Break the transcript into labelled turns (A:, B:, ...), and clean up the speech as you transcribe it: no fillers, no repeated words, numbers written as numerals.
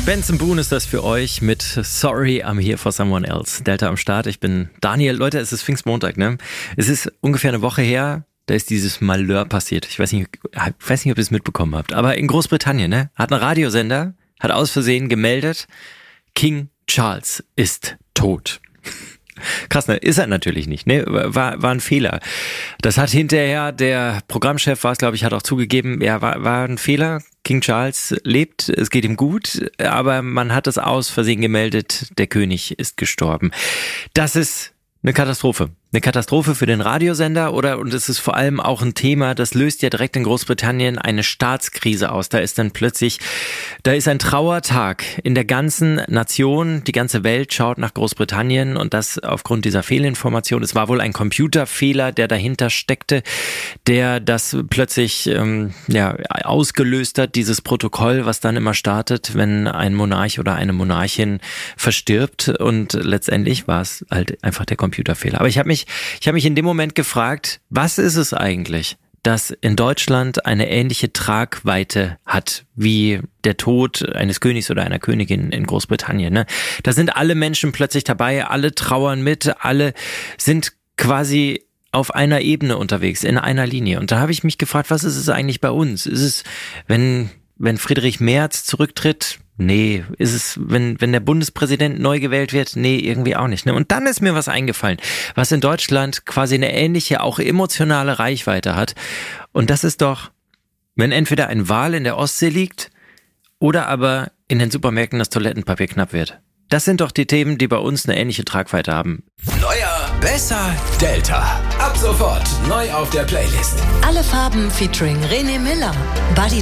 A: Benson Boone ist das für euch mit Sorry, I'm here for someone else. Delta am Start, ich bin Daniel. Leute, es ist Pfingstmontag, ne? Es ist ungefähr eine Woche her, da ist dieses Malheur passiert. Ich weiß nicht, ob ihr es mitbekommen habt, aber in Großbritannien, ne? Hat ein Radiosender, hat aus Versehen gemeldet, King Charles ist tot. Krass, ne? Ist er natürlich nicht, ne? War ein Fehler. Das hat hinterher der Programmchef, war es glaube ich, hat auch zugegeben, ja, war ein Fehler. King Charles lebt, es geht ihm gut, aber man hat es aus Versehen gemeldet, der König ist gestorben. Das ist eine Katastrophe. Eine Katastrophe für den Radiosender und es ist vor allem auch ein Thema, das löst ja direkt in Großbritannien eine Staatskrise aus. Da ist ein Trauertag in der ganzen Nation, die ganze Welt schaut nach Großbritannien und das aufgrund dieser Fehlinformation. Es war wohl ein Computerfehler, der dahinter steckte, der das plötzlich ausgelöst hat, dieses Protokoll, was dann immer startet, wenn ein Monarch oder eine Monarchin verstirbt und letztendlich war es halt einfach der Computerfehler. Aber ich habe mich in dem Moment gefragt, was ist es eigentlich, das in Deutschland eine ähnliche Tragweite hat wie der Tod eines Königs oder einer Königin in Großbritannien, ne? Da sind alle Menschen plötzlich dabei, alle trauern mit, alle sind quasi auf einer Ebene unterwegs, in einer Linie. Und da habe ich mich gefragt, was ist es eigentlich bei uns? Ist es, wenn Friedrich Merz zurücktritt? Nee. Ist es, wenn der Bundespräsident neu gewählt wird? Nee, irgendwie auch nicht. Ne? Und dann ist mir was eingefallen, was in Deutschland quasi eine ähnliche, auch emotionale Reichweite hat. Und das ist doch, wenn entweder ein Wal in der Ostsee liegt oder aber in den Supermärkten das Toilettenpapier knapp wird. Das sind doch die Themen, die bei uns eine ähnliche Tragweite haben.
B: Neuer, besser, Delta. Ab sofort neu auf der Playlist.
C: Alle Farben featuring René Miller. Buddy